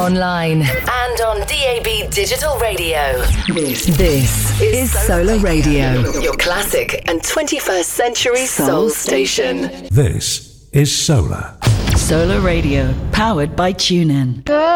online, and on DAB Digital Radio. This is Solar Radio, your classic and 21st century soul station. This is Solar. Solar Radio, powered by TuneIn.